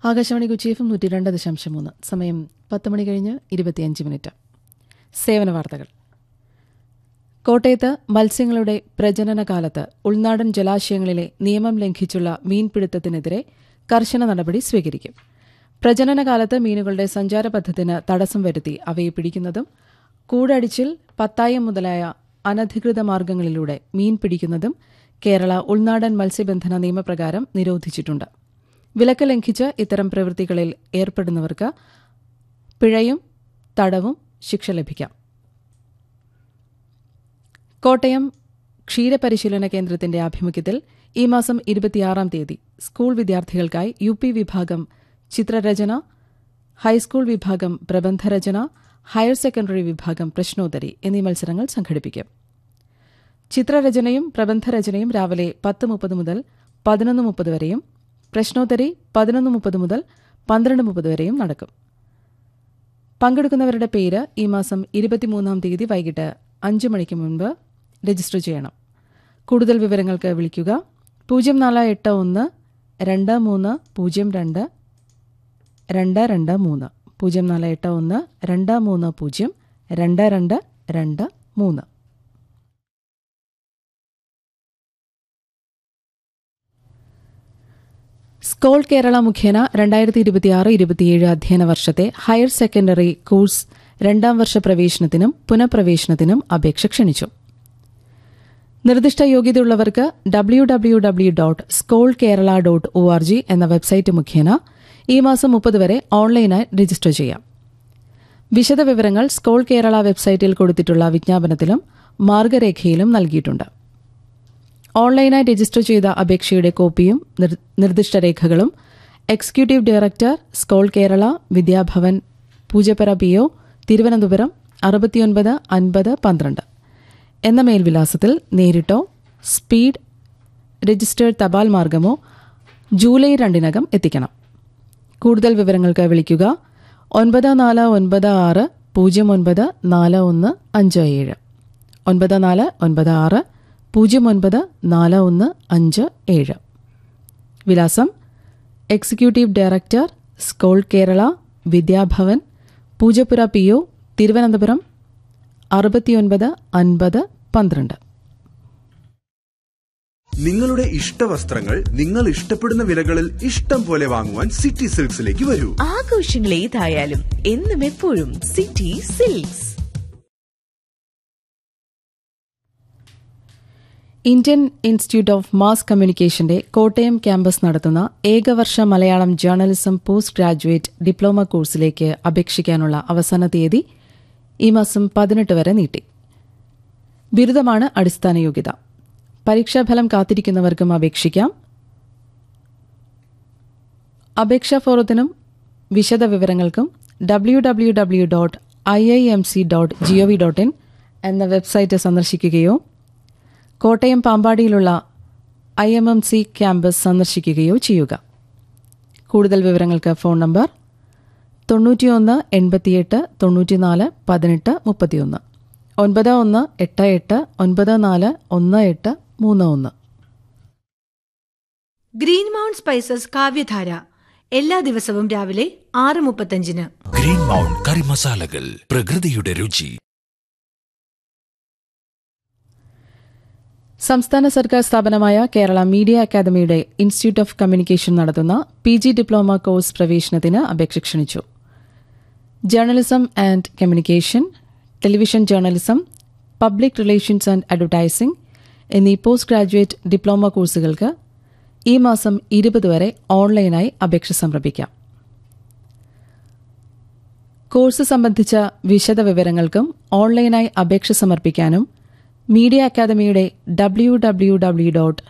Akashvani Kochi FM 102.3. സമയം 10 മണി കഴിഞ്ഞ് 25 minute. സേവന വാർത്തകൾ. കോട്ടയത്ത് മത്സ്യങ്ങളുടെ പ്രജനനകാലത്ത് ഉൾനാടൻ ജലാശയങ്ങളിലെ നിയമം ലംഘിച്ചുള്ള മീൻപിടുത്തത്തിനെതിരെ കർശന നടപടി സ്വീകരിക്കും. പ്രജനനകാലത്ത് മീനുകളുടെ സഞ്ചാരപഥത്തിന് തടസ്സം വരുത്തി അവയെ പിടിക്കുന്നതും കൂടടിച്ചിൽ, പത്തായം മുതലായ അനധികൃത മാർഗ്ഗങ്ങളിലൂടെ മീൻ പിടിക്കുന്നതും കേരള ഉൾനാടൻ മത്സ്യബന്ധന നിയമപ്രകാരം നിരോധിച്ചിട്ടുണ്ട്. വിലക്ക് ലംഘിച്ച് ഇത്തരം പ്രവൃത്തികളിൽ ഏർപ്പെടുന്നവർക്ക് പിഴയും തടവും ശിക്ഷ ലഭിക്കാം. കോട്ടയം ക്ഷീരപരിശീലന കേന്ദ്രത്തിന്റെ ആഭിമുഖ്യത്തിൽ ഈ മാസം 26 സ്കൂൾ വിദ്യാർത്ഥികൾക്കായി UP വിഭാഗം ചിത്രരചന, ഹൈസ്കൂൾ വിഭാഗം പ്രബന്ധരചന, ഹയർ സെക്കൻഡറി വിഭാഗം പ്രശ്നോത്തരി എന്നീ മത്സരങ്ങൾ സംഘടിപ്പിക്കും. ചിത്രരചനയും പ്രബന്ധരചനയും രാവിലെ 10:30 മുതൽ 11:30 വരെയും പ്രശ്നോത്തരി 11:30 മുതൽ 12:30 വരെയും നടക്കും. പങ്കെടുക്കുന്നവരുടെ പേര് ഈ മാസം 23 വൈകിട്ട് 5 മണിക്ക് മുൻപ് രജിസ്റ്റർ ചെയ്യണം. കൂടുതൽ വിവരങ്ങൾക്ക് വിളിക്കുക 0481 23 02 223 0481 230 2223. സ്കോൾ കേരള മുഖേന 2026-27 അധ്യയന വർഷത്തെ ഹയർ സെക്കൻഡറി കോഴ്സ് 2ാം വർഷ പ്രവേശനത്തിനും പുനഃപ്രവേശനത്തിനും അപേക്ഷ ക്ഷണിച്ചു. നിർദ്ദിഷ്ട യോഗ്യതയുള്ളവർക്ക് www.skolkerala.org എന്ന വെബ്സൈറ്റ് മുഖേന ഈ മാസം 30 വരെ ഓൺലൈനായി രജിസ്റ്റർ ചെയ്യാം. വിശദവിവരങ്ങൾ സ്കോൾ കേരള വെബ്സൈറ്റിൽ കൊടുത്തിട്ടുള്ള വിജ്ഞാപനത്തിലും മാർഗരേഖയിലും നൽകിയിട്ടുണ്ട്. ഓൺലൈനായി രജിസ്റ്റർ ചെയ്ത അപേക്ഷയുടെ കോപ്പിയും നിർദ്ദിഷ്ട രേഖകളും executive director, സ്കോൾ Kerala, Vidyabhavan, Poojappura PO, Thiruvananthapuram 695012 എന്ന മേൽവിലാസത്തിൽ നേരിട്ടോ സ്പീഡ് രജിസ്റ്റേർഡ് തപാൽ മാർഗമോ ജൂലൈ 2 എത്തിക്കണം. കൂടുതൽ വിവരങ്ങൾക്ക് വിളിക്കുക 9496 094157 9496 094157. വിലാസം executive director, സ്കോൾ Kerala, Vidyabhavan, Poojappura PO, Thiruvananthapuram 695012. നിങ്ങളുടെ ഇഷ്ടവസ്ത്രങ്ങൾ നിങ്ങൾ ഇഷ്ടപ്പെടുന്ന വിലകളിൽ ഇഷ്ടം പോലെ വാങ്ങുവാൻ സിറ്റി സിൽക്സിലേക്ക് വരൂ. ആഘോഷങ്ങൾ ഏതായാലും എന്നും എപ്പോഴും city silks. Indian institute of mass കമ്മ്യൂണിക്കേഷന്റെ Kottayam campus നടത്തുന്ന ഏകവർഷ Malayalam journalism post graduate diploma കോഴ്സിലേക്ക് അപേക്ഷിക്കാനുള്ള അവസാന തീയതി ഈ മാസം 18 വരെ നീട്ടി. ബിരുദമാണ് അടിസ്ഥാന യോഗ്യത. പരീക്ഷാഫലം കാത്തിരിക്കുന്നവർക്കും അപേക്ഷിക്കാം. അപേക്ഷാ ഫോറത്തിനും വിശദവിവരങ്ങൾക്കും www.iimc.gov.in എന്ന വെബ്സൈറ്റ് സന്ദർശിക്കുകയോ കോട്ടയം പാമ്പാടിയിലുള്ള IMMC ക്യാമ്പസ് സന്ദർശിക്കുകയോ ചെയ്യുക. കൂടുതൽ വിവരങ്ങൾക്ക് phone number 91 88 94 18 31 9188 94 1831. Green mount spices കാവ്യധാര എല്ലാ ദിവസവും രാവിലെ 6:35. ഗ്രീൻ മൗണ്ട് കറി മസാലകൾ, പ്രകൃതിയുടെ രുചി. സംസ്ഥാന സർക്കാർ സ്ഥാപനമായ കേരള മീഡിയ അക്കാദമിയുടെ ഇൻസ്റ്റിറ്റ്യൂട്ട് ഓഫ് കമ്മ്യൂണിക്കേഷൻ നടത്തുന്ന PG ഡിപ്ലോമ കോഴ്സ് പ്രവേശനത്തിന് അപേക്ഷ ക്ഷണിച്ചു. Journalism and communication, television journalism, public relations and advertising എന്നീ പോസ്റ്റ് ഗ്രാജുവേറ്റ് ഡിപ്ലോമ കോഴ്സുകൾക്ക് ഈ മാസം 20 വരെ ഓൺലൈനായി അപേക്ഷ സമർപ്പിക്കാം. കോഴ്സ് സംബന്ധിച്ച വിശദവിവരങ്ങൾക്കും ഓൺലൈനായി അപേക്ഷ സമർപ്പിക്കാനും മീഡിയ അക്കാദമിയുടെ www.